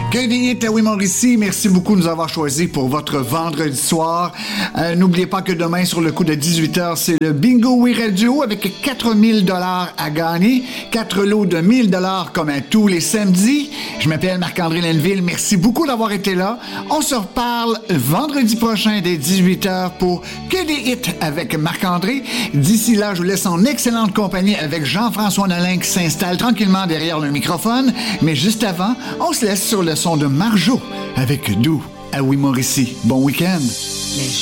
Que des hits à Mauricie. Merci beaucoup de nous avoir choisis pour votre vendredi soir. N'oubliez pas que demain, sur le coup de 18h, c'est le Bingo Oui Radio avec 4000 $ à gagner. 4 lots de 1000 $ comme à tous les samedis. Je m'appelle Marc-André Lenneville. Merci beaucoup d'avoir été là. On se reparle vendredi prochain dès 18h pour Que des hits avec Marc-André. D'ici là, je vous laisse en excellente compagnie avec Jean-François Nolin qui s'installe tranquillement derrière le microphone. Mais juste avant, on se laisse sur le son de Marjo avec Doux à Mauricie. Bon week-end.